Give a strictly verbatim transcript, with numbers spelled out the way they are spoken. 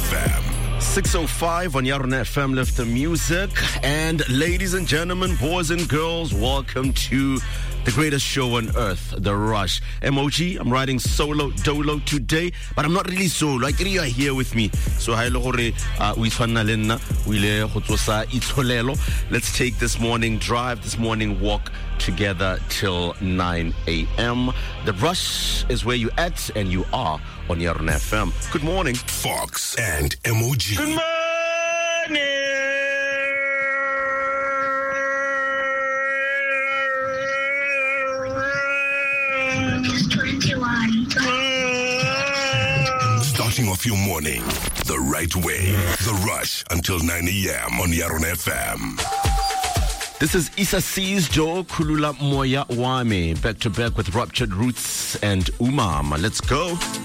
F M. six oh five on Yarona F M, Lift the Music. And ladies and gentlemen, boys and girls, welcome to the greatest show on earth, The Rush. M O G, I'm riding solo dolo today, but I'm not really solo. I think you are here with me. So, hi, Lore, let's take this morning drive, this morning walk together till nine a.m. The Rush is where you at, and you are on Yarona F M. Good morning. Fox and M O G. Good morning. Starting off your morning the right way. The Rush until nine a.m. on Yarona F M. This is Issa C's Joe Kulula Moya Wame, back to back with Ruptured Roots and Umam. Let's go.